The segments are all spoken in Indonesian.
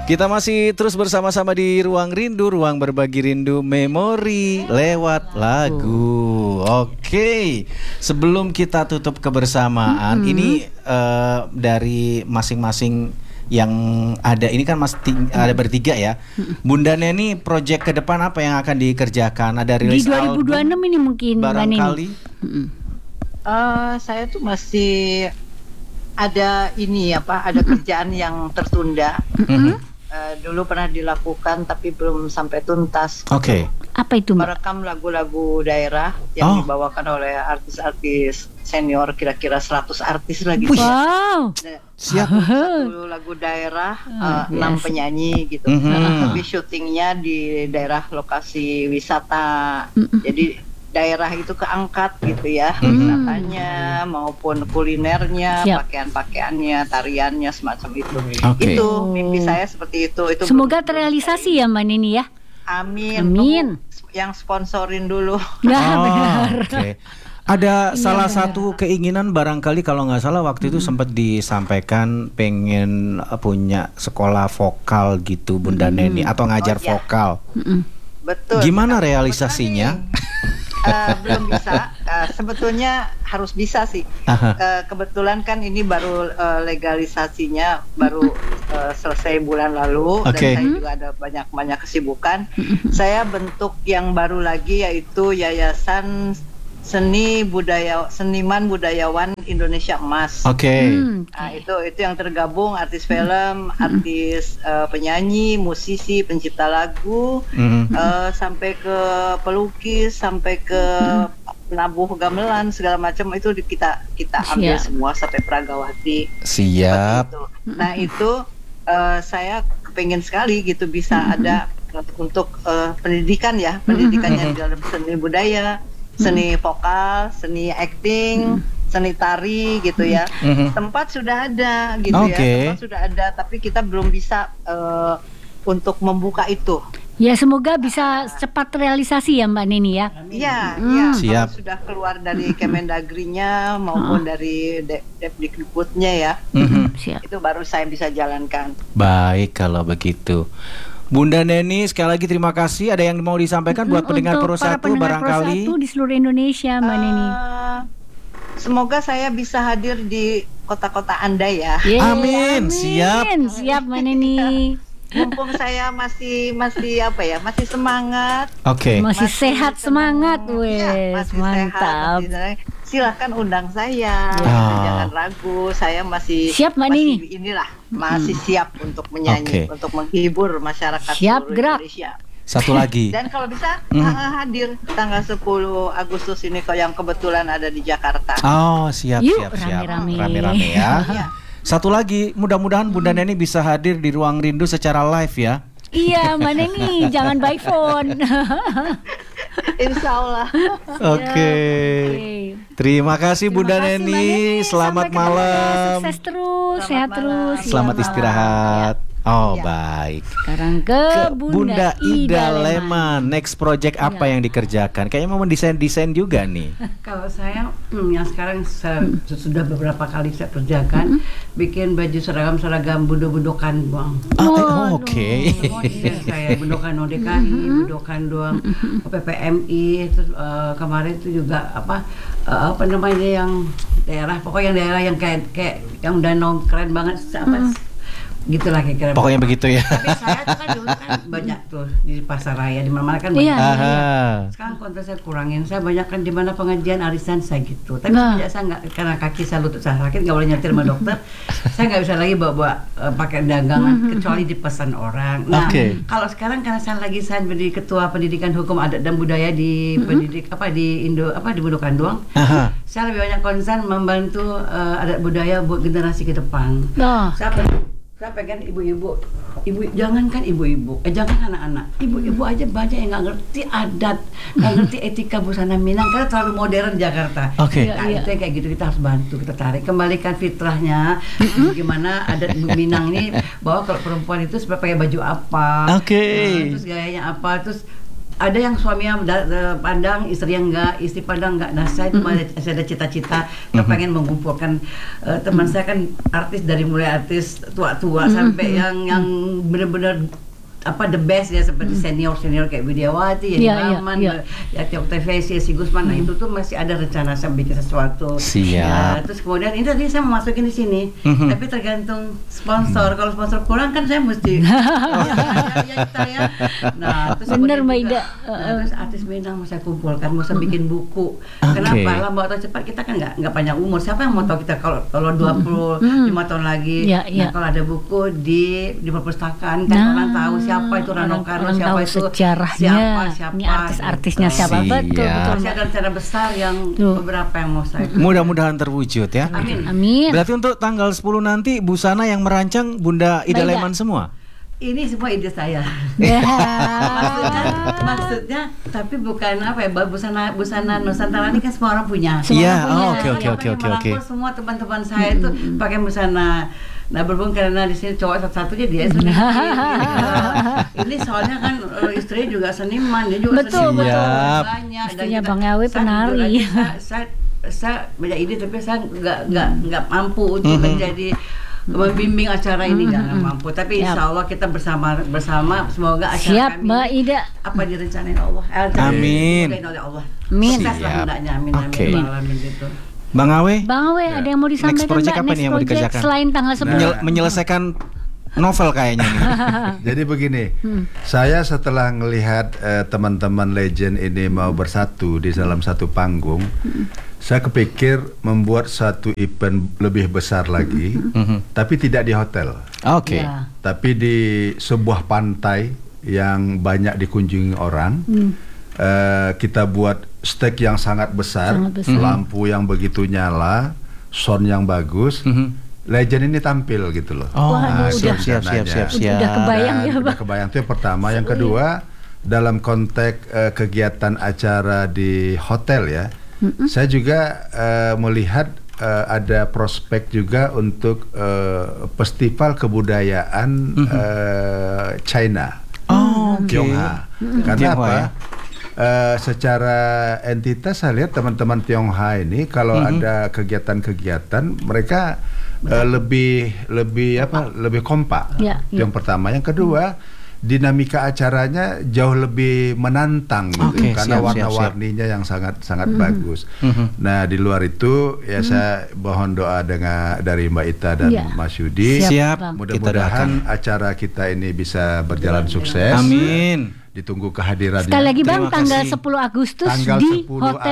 Kita masih terus bersama-sama di Ruang Rindu, ruang berbagi rindu memori lewat lagu. Oke, sebelum kita tutup kebersamaan, ini dari masing-masing yang ada ini kan ada bertiga ya. Bunda Neni, proyek ke depan apa yang akan dikerjakan? Ada rilis di 2026 ini mungkin barangkali. Saya tuh masih ada ada kerjaan yang tertunda. Dulu pernah dilakukan tapi belum sampai tuntas. Oke. Apa itu, Mbak? Merekam lagu-lagu daerah yang dibawakan oleh artis-artis senior, kira-kira 100 artis lagi. Wow. Siap. Satu lagu daerah, 6 penyanyi gitu. Tapi syutingnya di daerah lokasi wisata. Jadi daerah itu keangkat gitu ya, wisatanya maupun kulinernya, pakaian-pakaiannya, tariannya, semacam itu. Itu mimpi saya seperti itu. Semoga terrealisasi ya Mbak Neni ya. Amin. Yang sponsorin dulu. Benar. Okay. Ada salah satu keinginan barangkali kalau nggak salah waktu itu sempat disampaikan pengen punya sekolah vokal gitu Bunda Neni atau ngajar vokal. Betul. Gimana realisasinya? Belum bisa. Sebetulnya harus bisa sih. Kebetulan kan ini baru legalisasinya baru selesai bulan lalu dan saya juga ada banyak kesibukan. Saya bentuk yang baru lagi yaitu Yayasan Seniman Budayawan Indonesia Emas. Nah, itu yang tergabung artis film, artis penyanyi, musisi, pencipta lagu, sampai ke pelukis, sampai ke penabuh gamelan, segala macam itu kita ambil semua sampai Pragawati. Siap. Nah itu saya kepingin sekali gitu bisa ada untuk pendidikan pendidikannya di dalam seni budaya, seni vokal, seni acting, seni tari gitu ya. Tempat sudah ada gitu ya. Tempat sudah ada, tapi kita belum bisa untuk membuka itu. Ya semoga bisa cepat realisasi ya Mbak Neni ya. Iya, siap. Kalau sudah keluar dari Kemendagrinya maupun dari Depdikbudnya ya. Siap. Itu baru saya bisa jalankan. Baik kalau begitu. Bunda Neni, sekali lagi terima kasih. Ada yang mau disampaikan buat pendengar Pro 1 barangkali? Pro 1 di seluruh Indonesia, Mbak Neni. Semoga saya bisa hadir di kota-kota Anda ya. Amin. Siap Mbak Neni. Mumpung saya masih semangat. Masih sehat semangat, masih mantap. Sehat, silahkan undang saya. Jangan ragu, saya masih siap Mbak Neni. Masih siap untuk menyanyi, untuk menghibur masyarakat seluruh Indonesia. Satu lagi. Dan kalau bisa hadir tanggal 10 Agustus ini yang kebetulan ada di Jakarta. Siap. Rame-rame ya. Satu lagi, mudah-mudahan Bunda Neni bisa hadir di Ruang Rindu secara live ya. Iya Mbak Neni, jangan by phone. Insya Allah. Oke. Terima kasih Bunda Neni. Selamat malam. Sukses terus, sehat terus. Selamat istirahat. Baik. Sekarang ke Bunda Ida Leman. Next project apa yang dikerjakan? Kayaknya mau desain juga nih. Kalau saya yang sekarang sudah beberapa kali saya kerjakan, bikin baju seragam bundo-bundokan doang. Oke. Saya bundokan ODKI, bundokan doang PPMI, terus kemarin itu juga apa namanya yang daerah, pokoknya daerah yang kayak yang danau keren banget gitulah kira-kira. Pokoknya begitu ya. Tapi saya tuh kan dulu kan banyak tuh di pasar raya, di mana-mana kan banyak. Sekarang konten saya kurangin. Saya banyak kan di mana pengajian arisan saya gitu. Tapi saya nggak, karena kaki saya lutut saya sakit, nggak boleh nyetir sama dokter. Saya nggak bisa lagi bawa pakai dagangan kecuali dipesan orang. Nah, kalau sekarang karena saya menjadi ketua pendidikan hukum adat dan budaya di di Bundokan doang. Saya lebih banyak konsen membantu adat budaya buat generasi ke depan. Saya pengen ibu-ibu, jangankan ibu-ibu, jangan anak-anak, ibu-ibu aja banyak yang nggak ngerti adat, nggak ngerti etika busana Minang karena terlalu modern Jakarta. Itu yang kayak gitu kita harus bantu, kita tarik, kembalikan fitrahnya, gimana adat Minang ini, bahwa kalau perempuan itu supaya pakai baju apa, terus gayanya apa, terus ada yang suaminya Padang, istri yang enggak, istri Padang enggak. Nah, saya itu masih ada cita-cita pengen mengumpulkan teman saya kan artis dari mulai artis tua-tua sampai yang benar-benar the best ya, seperti senior kayak Widiawati, Rahman, Tiok TVC, si Gusman. Nah, itu tuh masih ada rencana saya bikin sesuatu. Siap. Terus kemudian ini tadi saya mau masukin di sini, tapi tergantung sponsor. Kalau sponsor kurang kan saya mesti ya. Nah, terus bener Mbak Ida. Terus artis Minang mau saya kumpulkan, mau saya bikin buku. Kenapa? Lambat atau cepat kita kan nggak panjang umur. Siapa yang mau tahu kita kalau 25 tahun lagi? Nah, kalau ada buku di perpustakaan kan orang tahu siapa itu Rano Karno, siapa itu sejarahnya, siapa ini artis-artisnya siapa. Betul. Masih ada rencana besar yang beberapa yang mau saya. Mudah-mudahan terwujud ya. Amin. Berarti untuk tanggal 10 nanti busana yang merancang Bunda Ida Leman semua? Ini semua ide saya. maksudnya tapi bukan busana Nusantara ini kan semua orang punya. Iya, oke. Semua teman-teman saya itu pakai busana. Nah, berhubung karena di sini cowok satu-satunya dia sendiri. Ini soalnya kan istrinya juga seniman, dia juga betul. Banyak. Istrinya Bang Awe penari. Saya banyak ide tapi saya nggak mampu untuk menjadi membimbing acara ini, jangan mampu. Tapi insya Allah kita bersama semoga acara kami Mbak Ida apa direncanain Allah. Amin. Oleh Allah. Amin. Amin. Gitu. Bang Awe, ada yang mau disampaikan? Next project apa nih yang mau dikerjakan? Selain tanggal 10 menyelesaikan novel kayaknya nih. Jadi begini, saya setelah melihat teman-teman legend ini mau bersatu di dalam satu panggung, saya kepikir membuat satu event lebih besar lagi, tapi tidak di hotel. Oke. Tapi di sebuah pantai yang banyak dikunjungi orang. Kita buat stage yang sangat besar, lampu yang begitu nyala, sound yang bagus. Legend ini tampil gitu loh. Siap. Udah kebayang ya, Bang. Udah kebayang, itu yang pertama. Yang kedua, dalam konteks kegiatan acara di hotel ya, saya juga melihat ada prospek juga untuk festival kebudayaan China, Tionghoa. Karena apa? Secara entitas saya lihat teman-teman Tionghoa ini kalau ada kegiatan-kegiatan mereka lebih kompak. Yang pertama, yang kedua dinamika acaranya jauh lebih menantang gitu, karena warna-warninya yang sangat bagus. Nah, di luar itu ya saya mohon doa dari Mbak Ita dan Mas Yudi. Mudah-mudahan acara kita ini bisa berjalan sukses. Amin. Ditunggu kehadirannya. Sekali lagi Bang, tanggal 10 Agustus di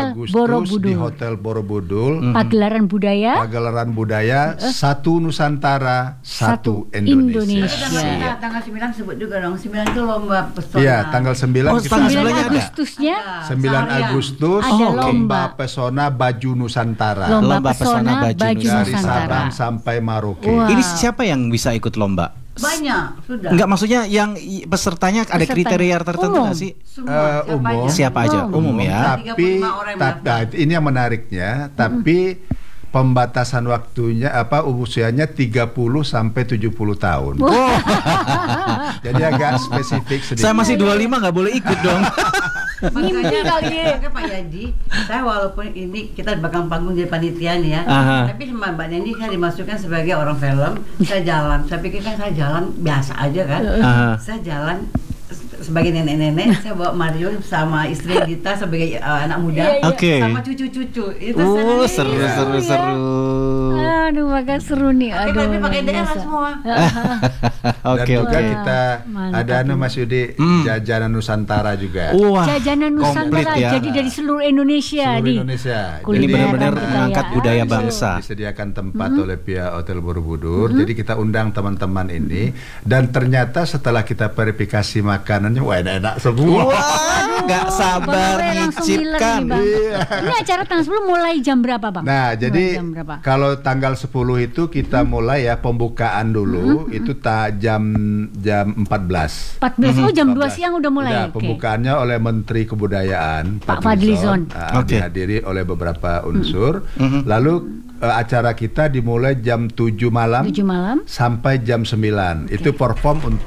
Hotel Borobudur. Pagelaran budaya satu Nusantara, satu Indonesia. Tanggal 9 sebut juga dong. 9 itu lomba pesona. Iya, tanggal 9 kita 9 Agustusnya 9 Agustus lomba pesona baju Nusantara. Lomba pesona baju dari Nusantara Sabang sampai Merauke. Ini siapa yang bisa ikut lomba? Banyak, sudah. Enggak, maksudnya yang pesertanya ada kriteria tertentu nggak sih? Umum. Siapa aja? Umum ya. Tapi ini yang menariknya, tapi pembatasan waktunya usianya 30 sampai 70 tahun. Jadi agak spesifik sedikit. Saya masih 25 nggak boleh ikut dong. Makanya Pak Yadi, saya walaupun ini kita bakal panggung jadi panitia nih ya, tapi sama Mbak Nendi saya dimasukkan sebagai orang film. Saya jalan, saya pikir kan saya jalan biasa aja kan. Saya jalan sebagai nenek-nenek, saya bawa Mario sama istri Dita sebagai anak muda, sama cucu-cucu. Itu seru. Aduh, makan seru nih. Tapi pakai daerah semua. Dan juga kita ada Mas Yudi jajanan Nusantara juga. Jajanan Nusantara jadi dari seluruh Indonesia. Jadi benar-benar mengangkat budaya bangsa. Disediakan tempat oleh pihak Hotel Borobudur. Jadi kita undang teman-teman ini, dan ternyata setelah kita verifikasi makanannya, wah enak semua. Nggak sabar nyicipkan. Ini acara tanggal 10 mulai jam berapa, Bang? Nah, jadi kalau tanggal 10 itu kita mulai ya pembukaan dulu, itu jam 14. Jam 2 siang udah mulai. Pembukaannya oleh Menteri Kebudayaan Pak Fadlizon. Dihadiri oleh beberapa unsur. Lalu acara kita dimulai jam 7 malam sampai jam 9. Itu perform untuk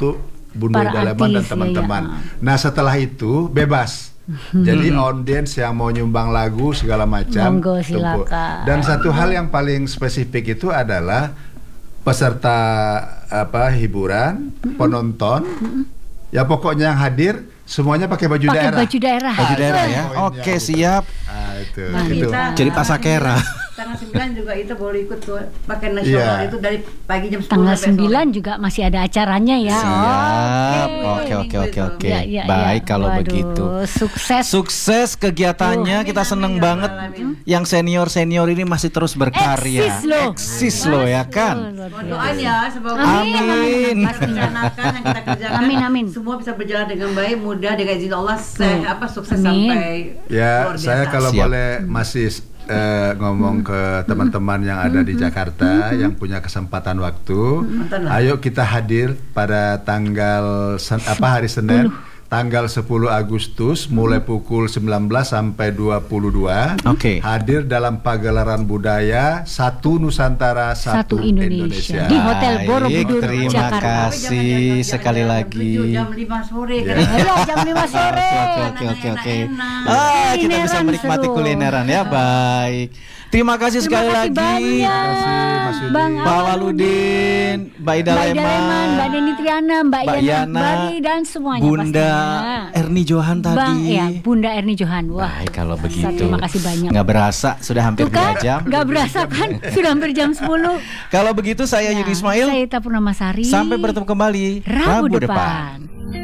Bunda Para Daleman dan artis, teman-teman. ya. Nah setelah itu bebas. Jadi audiens yang mau nyumbang lagu segala macam, Monggo, tunggu. silakan. Dan satu hal yang paling spesifik itu adalah peserta hiburan, penonton, ya pokoknya yang hadir semuanya pakai baju daerah. Baju daerah. Baju daerah ya. Poinnya Oke, gitu. siap. Itu. Nah, Itu. kita- Jadi pasakera. Tanggal 9 juga itu boleh ikut tuh pakai nasional Iya. itu dari pagi jam 10 Tanggal sampai 9 sore. juga masih ada acaranya ya. Siap. Oke. Oke. Ya, ya, Baik ya. kalau Waduh, begitu. Sukses. Sukses kegiatannya, kita seneng amin, banget. amin. Yang senior ini masih terus berkarya. Eksis loh. Ya kan. Doain ya semoga Amin. yang kita rencanakan, yang kita kerjakan Amin. semua bisa berjalan dengan baik, mudah dengan izin Allah sukses Amin. sampai Ya, luar biasa. saya kalau Siap. boleh masih ngomong ke teman-teman yang ada di Jakarta yang punya kesempatan waktu, ayo kita hadir pada tanggal hari Senin, tanggal 10 Agustus mulai pukul 19 sampai 22. Oke. Hadir dalam pagelaran budaya Satu Nusantara, Satu Indonesia. Di Hotel Baik, Borobudur, terima Jakarta. kasih sekali lagi. Jam 5 sore Ya. Ayo jam 5 sore. Oke. Enak-enak. Kita bisa Kulineran menikmati seru. kulineran ya. Baik. Terima kasih sekali Terima kasih lagi. banyak. Terima kasih, Mas Yudi. Bang Pak Waludin, Mbak Ida Mbak Ida Leman, Leman, Mbak Deni Triana, Mbak Mbak Yana Yana, Bari dan semuanya Bunda pastinya. Erni Johan tadi. Bunda Erni Johan. Wah. Baik kalau begitu. Terima kasih banyak. Nggak berasa sudah hampir Tuh kan, 2 jam. nggak berasa kan? Sudah hampir jam 10. Kalau begitu saya Yudi Ismail. Saya Ita Purnamasari. Sampai bertemu kembali Rabu depan.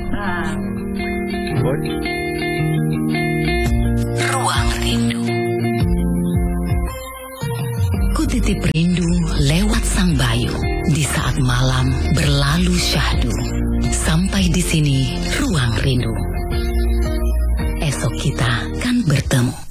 Ruang Rindu. Ku titip rindu lewat sang bayu di saat malam berlalu syahdu. Sampai di sini Ruang Rindu. Esok kita kan bertemu.